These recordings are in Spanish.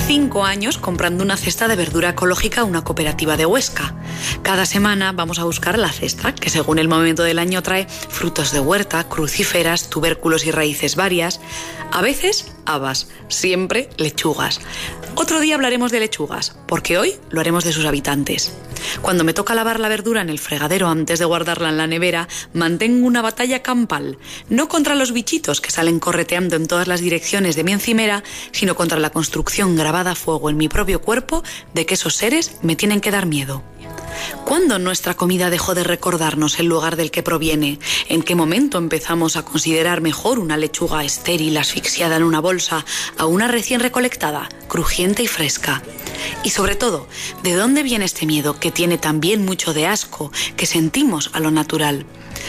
5 años comprando una cesta de verdura ecológica a una cooperativa de Huesca. Cada semana vamos a buscar la cesta, que según el momento del año trae frutos de huerta, crucíferas, tubérculos y raíces varias. A veces, habas, siempre lechugas. Otro día hablaremos de lechugas, porque hoy lo haremos de sus habitantes. Cuando me toca lavar la verdura en el fregadero antes de guardarla en la nevera, mantengo una batalla campal, no contra los bichitos que salen correteando en todas las direcciones de mi encimera, sino contra la construcción grabada a fuego en mi propio cuerpo de que esos seres me tienen que dar miedo. ¿Cuándo nuestra comida dejó de recordarnos el lugar del que proviene? ¿En qué momento empezamos a considerar mejor una lechuga estéril asfixiada en una bolsa a una recién recolectada, crujiente y fresca? Y sobre todo, ¿de dónde viene este miedo que tiene también mucho de asco que sentimos a lo natural?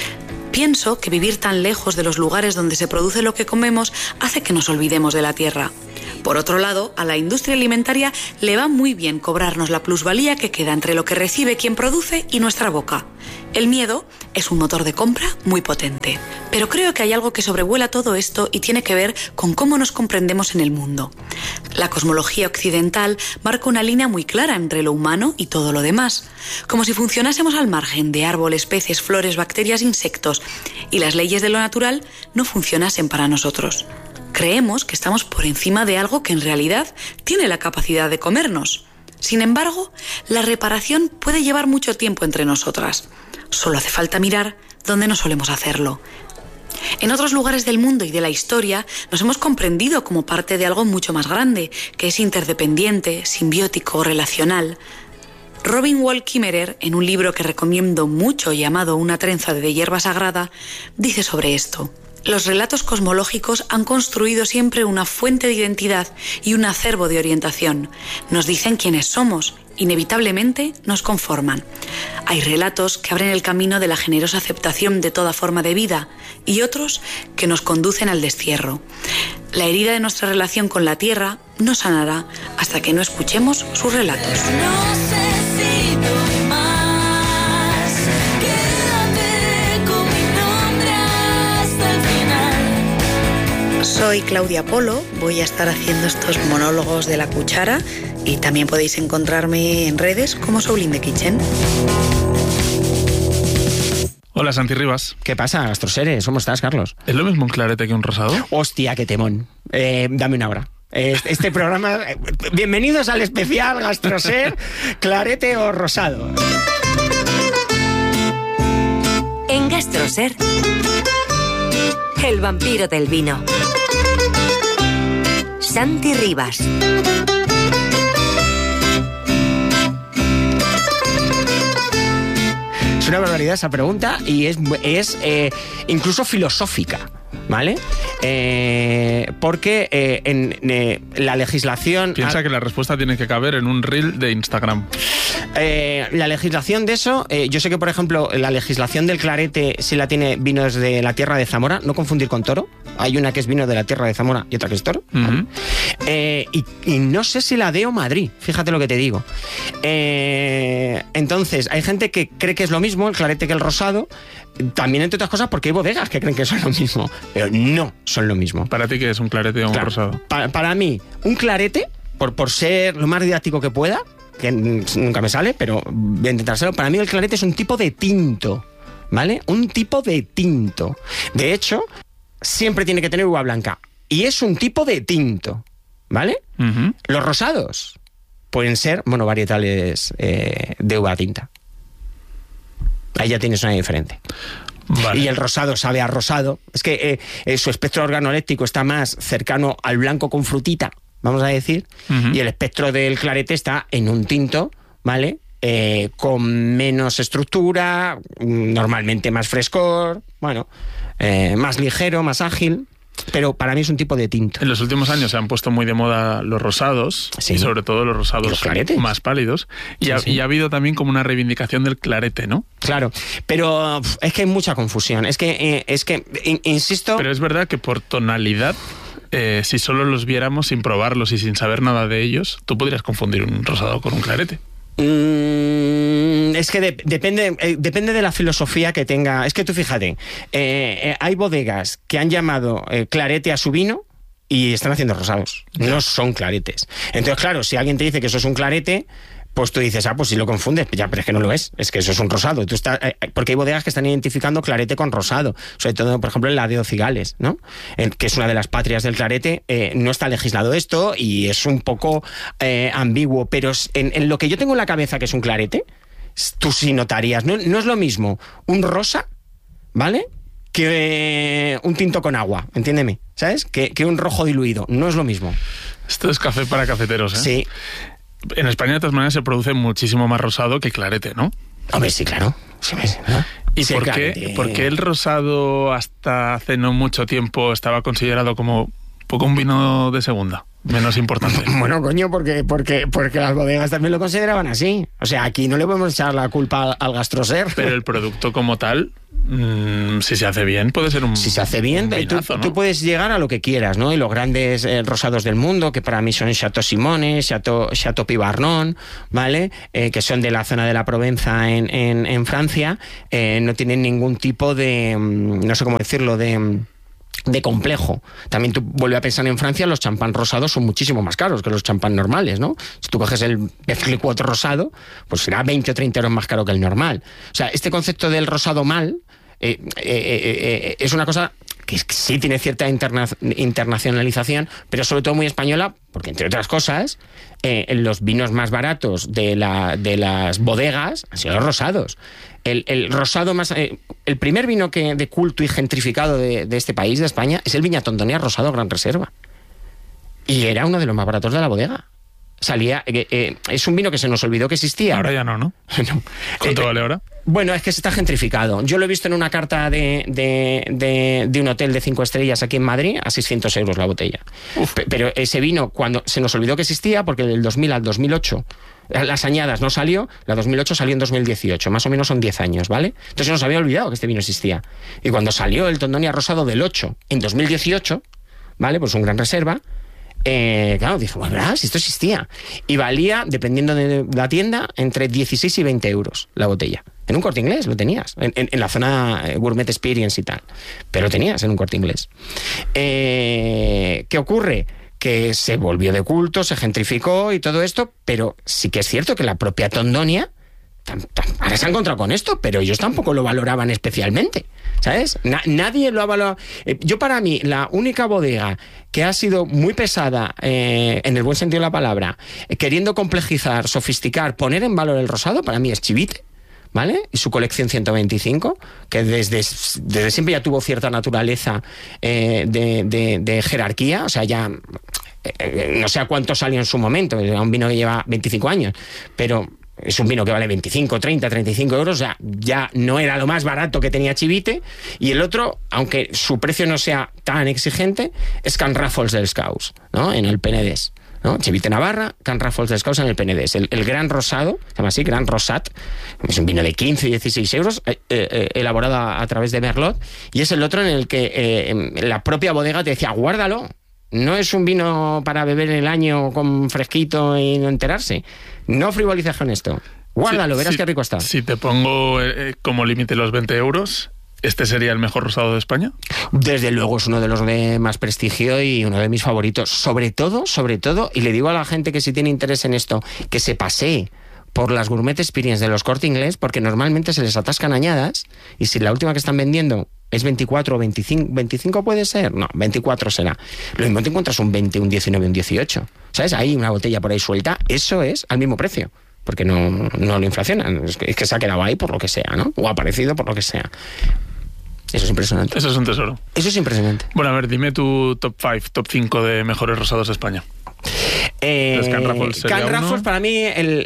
Pienso que vivir tan lejos de los lugares donde se produce lo que comemos hace que nos olvidemos de la tierra. Por otro lado, a la industria alimentaria le va muy bien cobrarnos la plusvalía que queda entre lo que recibe quien produce y nuestra boca. El miedo es un motor de compra muy potente. Pero creo que hay algo que sobrevuela todo esto y tiene que ver con cómo nos comprendemos en el mundo. La cosmología occidental marca una línea muy clara entre lo humano y todo lo demás, como si funcionásemos al margen de árboles, peces, flores, bacterias, insectos, y las leyes de lo natural no funcionasen para nosotros. Creemos que estamos por encima de algo que en realidad tiene la capacidad de comernos. Sin embargo, la reparación puede llevar mucho tiempo entre nosotras. Solo hace falta mirar donde no solemos hacerlo. En otros lugares del mundo y de la historia nos hemos comprendido como parte de algo mucho más grande, que es interdependiente, simbiótico, relacional. Robin Wall Kimmerer, en un libro que recomiendo mucho llamado Una trenza de hierba sagrada, dice sobre esto: los relatos cosmológicos han construido siempre una fuente de identidad y un acervo de orientación. Nos dicen quiénes somos, inevitablemente nos conforman. Hay relatos que abren el camino de la generosa aceptación de toda forma de vida y otros que nos conducen al destierro. La herida de nuestra relación con la tierra no sanará hasta que no escuchemos sus relatos. No sé si doy más, quédate con mi nombre hasta el final. Soy Claudia Polo, voy a estar haciendo estos monólogos de la cuchara y también podéis encontrarme en redes como Soul in the Kitchen. Hola, Santi Rivas. ¿Qué pasa, gastroseres? ¿Cómo estás, Carlos? ¿Es lo mismo un clarete que un rosado? Hostia, qué temón. Dame una hora. Este programa... bienvenidos al especial Gastroser, clarete o rosado. En Gastroser, el vampiro del vino. Santi Rivas. Es una barbaridad esa pregunta y es incluso filosófica, ¿vale? Porque en la legislación... Piensa que la respuesta tiene que caber en un reel de Instagram. La legislación de eso, yo sé que, por ejemplo, la legislación del clarete sí la tiene vinos de la tierra de Zamora, no confundir con toro. Hay una que es vino de la tierra de Zamora y otra que es toro. Uh-huh. Y no sé si la de o Madrid, fíjate lo que te digo. Entonces, hay gente que cree que es lo mismo el clarete que el rosado, también entre otras cosas porque hay bodegas que creen que son lo mismo, pero no son lo mismo. ¿Para ti qué es un clarete o un rosado? Para mí, un clarete, por ser lo más didáctico que pueda, que nunca me sale, pero voy a intentar hacerlo. Para mí el clarete es un tipo de tinto, ¿vale? Un tipo de tinto. De hecho, siempre tiene que tener uva blanca. Y es un tipo de tinto, ¿vale? Uh-huh. Los rosados pueden ser monovarietales de uva tinta. Ahí ya tienes una diferencia. Vale. Y el rosado sabe a rosado. Es que su espectro organoléptico está más cercano al blanco con frutita, vamos a decir, uh-huh. Y el espectro del clarete está en un tinto, ¿vale? Con menos estructura, normalmente más frescor, bueno, más ligero, más ágil. Pero para mí es un tipo de tinto. En los últimos años se han puesto muy de moda los rosados, sí. Y sobre todo los rosados más pálidos. Y, sí. Y ha habido también como una reivindicación del clarete, ¿no? Claro, pero es que hay mucha confusión. Es que insisto... Pero es verdad que por tonalidad, si solo los viéramos sin probarlos y sin saber nada de ellos, tú podrías confundir un rosado con un clarete. Es que depende de la filosofía que tenga. Es que tú fíjate, hay bodegas que han llamado clarete a su vino, y están haciendo rosados, no son claretes. Entonces, claro, si alguien te dice que eso es un clarete, pues tú dices, pues si lo confundes, ya, pero es que no lo es que eso es un rosado. Porque hay bodegas que están identificando clarete con rosado, sobre todo, por ejemplo, en la de Ocigales, ¿no? Que es una de las patrias del clarete. No está legislado esto y es un poco ambiguo, pero en lo que yo tengo en la cabeza que es un clarete, tú sí notarías, no es lo mismo un rosa, ¿vale?, que un tinto con agua, entiéndeme, ¿sabes? Que un rojo diluido, no es lo mismo. Esto es café para cafeteros, ¿eh? Sí. En España, de todas maneras, se produce muchísimo más rosado que clarete, ¿no? Hombre, sí, claro. Sí, ¿no? ¿Y sí, por qué el rosado hasta hace no mucho tiempo estaba considerado como poco un vino de segunda? Menos importante. Bueno, coño, porque las bodegas también lo consideraban así. O sea, aquí no le podemos echar la culpa al GastroSer. Pero el producto como tal, si se hace bien, puede ser un Si se hace bien, vinazo, tú puedes llegar a lo que quieras, ¿no? Y los grandes rosados del mundo, que para mí son Chateau Simone, Chateau Pibarnon, ¿vale? Que son de la zona de la Provenza en Francia, no tienen ningún tipo de, no sé cómo decirlo, de complejo. También tú vuelve a pensar en Francia, los champán rosados son muchísimo más caros que los champán normales, ¿no? Si tú coges el F4 rosado, pues será 20 o 30 euros más caro que el normal. O sea, este concepto del rosado mal es una cosa que sí tiene cierta internacionalización, pero sobre todo muy española, porque entre otras cosas, los vinos más baratos de las bodegas han sido los rosados. El rosado más... el primer vino de culto y gentrificado de este país, de España, es el Viña Tondonia Rosado Gran Reserva. Y era uno de los más baratos de la bodega. Salía... es un vino que se nos olvidó que existía. Ahora ya no, ¿no? No. ¿Cuánto vale ahora? Bueno, es que se está gentrificado. Yo lo he visto en una carta de un hotel de 5 estrellas aquí en Madrid a 600 euros la botella. Pero ese vino, cuando se nos olvidó que existía, porque del 2000 al 2008... las añadas no salió, la 2008 salió en 2018, más o menos son 10 años, ¿vale? Entonces se nos había olvidado que este vino existía. Y cuando salió el Tondonia Rosado del 8 en 2018, ¿vale? Pues un Gran Reserva, claro, dije, bueno, ¿verdad? Si esto existía. Y valía, dependiendo de la tienda, entre 16 y 20 euros la botella. En un Corte Inglés lo tenías, en la zona Gourmet Experience y tal. Pero lo tenías en un Corte Inglés. ¿Qué ocurre? Que se volvió de culto, se gentrificó y todo esto, pero sí que es cierto que la propia Tondonia ahora se ha encontrado con esto, pero ellos tampoco lo valoraban especialmente, ¿sabes? Nadie lo ha valorado. Yo, para mí, la única bodega que ha sido muy pesada, en el buen sentido de la palabra, queriendo complejizar, sofisticar, poner en valor el rosado, para mí es Chivite, ¿vale? Y su colección 125, que desde siempre ya tuvo cierta naturaleza de jerarquía, o sea, ya no sé a cuánto salió en su momento, era un vino que lleva 25 años, pero es un vino que vale 25, 30, 35 euros, o sea, ya no era lo más barato que tenía Chivite. Y el otro, aunque su precio no sea tan exigente, es Can Ràfols dels Caus, ¿no? En el Penedès, ¿no? Chivite Navarra, Can Ràfols dels Caus en el Penedès. El Gran Rosado, se llama así, Gran Rosat, es un vino de 15 y 16 euros, elaborado a través de Merlot, y es el otro en el que la propia bodega te decía, guárdalo. No es un vino para beber el año con fresquito y no enterarse. No frivolices con esto. Guárdalo, verás qué rico está. Si te pongo como límite los 20 euros, ¿este sería el mejor rosado de España? Desde luego es uno de los de más prestigio y uno de mis favoritos. Sobre todo, y le digo a la gente que si tiene interés en esto, que se pasee por las Gourmet Experience de los Corte Inglés, porque normalmente se les atascan añadas, y si la última que están vendiendo es 24 o 25 puede ser, no, 24 será. Lo mismo te encuentras un 20, un 19, un 18. ¿Sabes? Hay una botella por ahí suelta, eso es al mismo precio, porque no lo inflacionan, es que se ha quedado ahí por lo que sea, ¿no? O ha aparecido por lo que sea. Eso es impresionante. Eso es un tesoro. Eso es impresionante. Bueno, a ver, dime tu top 5, top 5 de mejores rosados de España. Can Ràfols, para mí,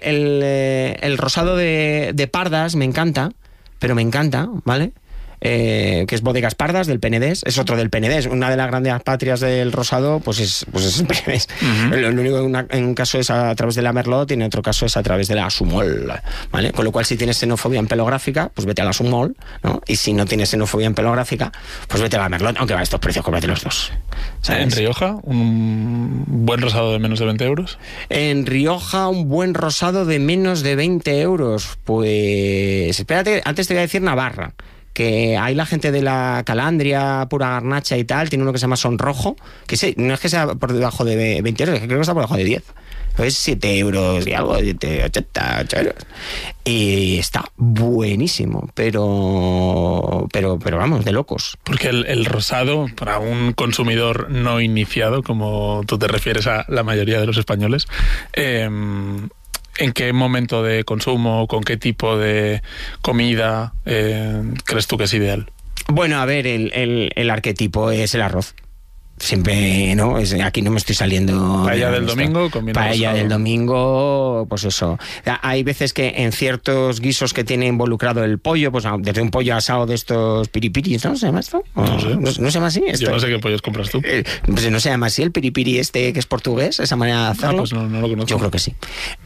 el rosado de Pardas me encanta, ¿vale? Que es Bodegas Pardas del Penedès, es otro del Penedès, una de las grandes patrias del rosado, pues es el Penedès. Uh-huh. Lo único en un caso es a través de la Merlot y en otro caso es a través de la Sumol, ¿vale? Con lo cual, si tienes xenofobia empelográfica, pues vete a la Sumol, ¿no? Y si no tienes xenofobia empelográfica, pues vete a la Merlot, aunque va a estos precios, cómprate los dos, ¿sabes? ¿En Rioja un buen rosado de menos de 20 euros? En Rioja un buen rosado de menos de 20 euros, pues espérate, antes te voy a decir Navarra, que hay la gente de la Calandria, Pura Garnacha y tal, tiene uno que se llama Sonrojo, que sí, no es que sea por debajo de 20 euros, es que creo que está por debajo de 10. Es 7 euros y algo, 80, 8 euros. Y está buenísimo, pero vamos, de locos. Porque el rosado, para un consumidor no iniciado, como tú te refieres a la mayoría de los españoles, ¿en qué momento de consumo, con qué tipo de comida crees tú que es ideal? Bueno, a ver, el arquetipo es el arroz. Siempre, ¿no? Aquí no me estoy saliendo... Paella del domingo con vino Paella rosado. del domingo, pues eso. Hay veces que en ciertos guisos que tiene involucrado el pollo, pues desde un pollo asado de estos piripiris, ¿no? ¿Se llama esto? No sé. ¿No se llama así? Yo no sé qué pollos compras tú. Pues no se llama así el piripiri que es portugués, esa manera de hacerlo. Pues no lo conozco. Yo creo que sí.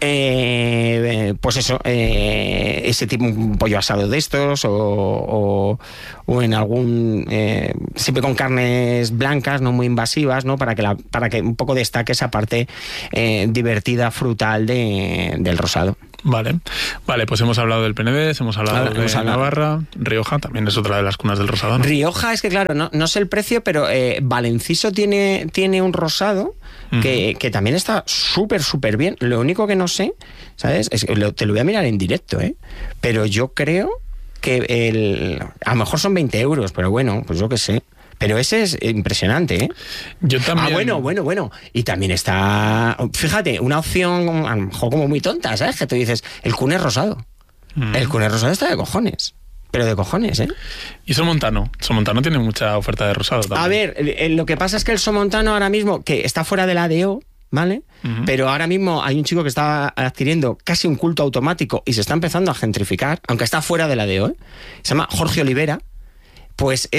Pues eso, ese tipo, un pollo asado de estos o en algún... siempre con carnes blancas, no muy invasivas, ¿no? Para que un poco destaque esa parte divertida, frutal del rosado. Vale, pues hemos hablado del Penedés, hemos hablado de Navarra, Rioja también es otra de las cunas del rosado, ¿no? Rioja, es que claro, no sé el precio, pero Valenciso tiene un rosado que también está súper bien. Lo único que no sé, ¿sabes? Te lo voy a mirar en directo, pero yo creo que a lo mejor son 20 euros, pero bueno, pues yo qué sé. Pero ese es impresionante, ¿eh? Yo también. Bueno. Y también está, fíjate, una opción a lo mejor como muy tonta, ¿sabes? Que tú dices, el Cunet rosado. El Cunet rosado está de cojones. Pero de cojones, ¿eh? Y Somontano. Somontano tiene mucha oferta de rosado también. A ver, lo que pasa es que el Somontano ahora mismo, que está fuera de la ADO, ¿vale? Pero ahora mismo hay un chico que está adquiriendo casi un culto automático y se está empezando a gentrificar, aunque está fuera de la ADO, ¿eh? Se llama Jorge Olivera. Pues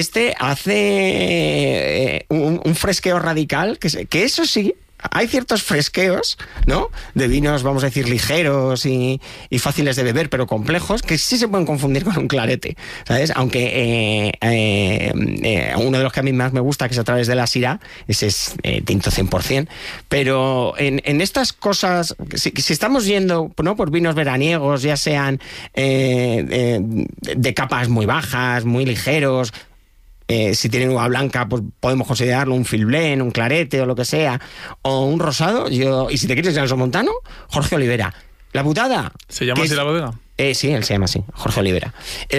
hace un fresqueo radical, que eso sí, hay ciertos fresqueos, ¿no? De vinos, vamos a decir, ligeros y fáciles de beber, pero complejos, que sí se pueden confundir con un clarete, ¿sabes? Aunque uno de los que a mí más me gusta, que es a través de la Syrah, ese es tinto 100%, pero en estas cosas, si estamos yendo, ¿no?, por vinos veraniegos, ya sean de capas muy bajas, muy ligeros, si tienen uva blanca, pues podemos considerarlo un filblén, un clarete o lo que sea, o un rosado. Y si te quieres ir al Somontano, Jorge Olivera. La putada... ¿Se llama así la bodega? Sí, él se llama así, Jorge Olivera.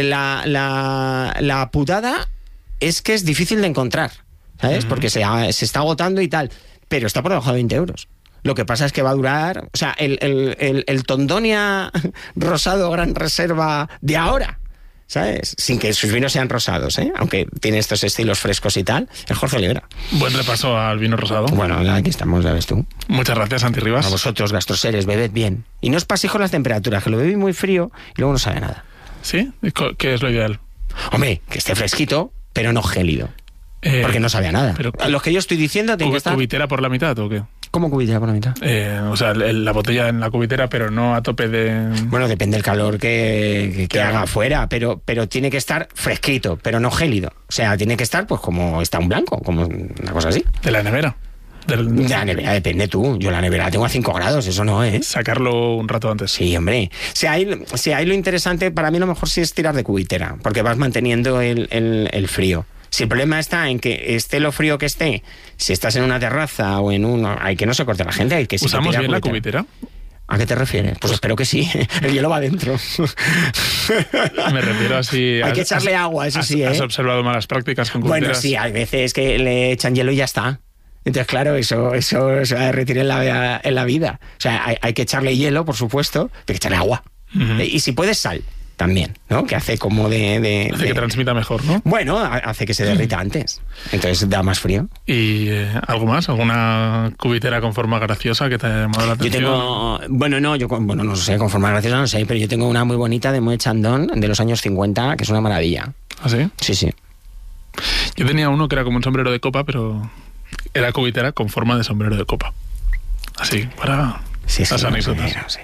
La putada es que es difícil de encontrar, ¿sabes? Porque se está agotando y tal, pero está por debajo de 20 euros. Lo que pasa es que va a durar... O sea, el Tondonia rosado Gran Reserva de ahora, ¿sabes? Sin que sus vinos sean rosados, ¿eh? Aunque tiene estos estilos frescos y tal, el Jorge Olivera. Buen repaso al vino rosado. Bueno, aquí estamos, ya ves tú. Muchas gracias, Santi Rivas. A vosotros, gastroseres, bebed bien. Y no os paséis con las temperaturas, que lo bebí muy frío y luego no sabe nada. ¿Sí? ¿Qué es lo ideal? Hombre, que esté fresquito, pero no gélido. Porque no sabe a nada. Pero, lo que yo estoy diciendo tiene que estar... ¿Cubitera por la mitad o qué? ¿Cómo cubitera por la mitad? O sea, la botella en la cubitera, pero no a tope de... Bueno, depende del calor que haga afuera, pero tiene que estar fresquito, pero no gélido. O sea, tiene que estar pues como está un blanco, como una cosa así. ¿De la nevera? De la nevera depende tú. Yo la nevera la tengo a 5 grados, eso no, ¿eh? Sacarlo un rato antes. Sí, hombre. Si hay lo interesante, para mí lo mejor sí es tirar de cubitera, porque vas manteniendo el frío. Si el problema está en que esté lo frío que esté, si estás en una terraza o en uno, hay que no se corte la gente, hay que... ¿Usamos bien la cubitera? ¿A qué te refieres? Pues espero que sí. El hielo va adentro. Me refiero a si... Hay que echarle agua, eso sí, ¿eh? ¿Has observado malas prácticas con cubiteras? Bueno, sí, hay veces que le echan hielo y ya está. Entonces, claro, eso se va a derretir en la vida. O sea, hay que echarle hielo, por supuesto, pero hay que echarle agua. Y si puedes, sal también, ¿no? Que hace como hace que transmita mejor, ¿no? Bueno, hace que se derrita antes. Entonces da más frío. ¿Y algo más? ¿Alguna cubitera con forma graciosa que te haya llamado la atención? Yo tengo... no sé, con forma graciosa no sé, pero yo tengo una muy bonita de Moet Chandon de los años 50, que es una maravilla. ¿Ah, sí? Sí. Yo tenía uno que era como un sombrero de copa, pero era cubitera con forma de sombrero de copa. Así, para las anécdotas. Sí.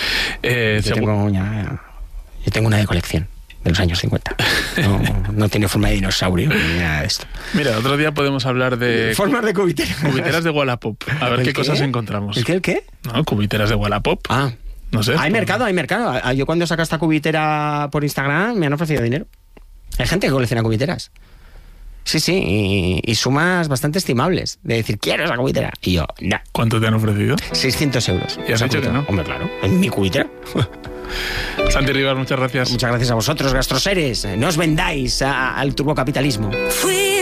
Yo tengo una de colección de los años 50. No tiene forma de dinosaurio ni nada de esto. Mira, otro día podemos hablar de... Formas de cubiteras. Cubiteras de Wallapop. A ver qué cosas encontramos. ¿El qué? No, cubiteras de Wallapop. Ah. No sé. Hay mercado. Yo cuando saco esta cubitera por Instagram me han ofrecido dinero. Hay gente que colecciona cubiteras. Sí, y sumas bastante estimables. De decir, quiero esa cubitera. Y yo, no. ¿Cuánto te han ofrecido? 600 euros. ¿Y has dicho que no? Hombre, claro. ¿En mi cubitera? Santi Rivas, muchas gracias. Muchas gracias a vosotros, gastroseres. No os vendáis al turbocapitalismo. Fui